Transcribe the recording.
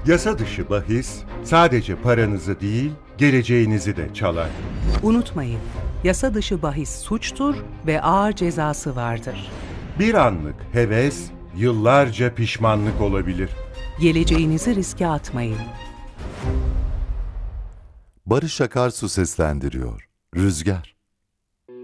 Yasa dışı bahis sadece paranızı değil, geleceğinizi de çalar. Unutmayın, yasa dışı bahis suçtur ve ağır cezası vardır. Bir anlık heves, yıllarca pişmanlık olabilir. Geleceğinizi riske atmayın. Barış Akarsu seslendiriyor. Rüzgar.